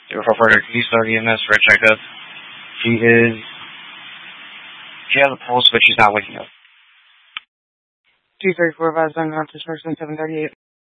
044, can you start EMS for a checkup? She has a pulse, but she's not waking up. 234 advised on North Person 738.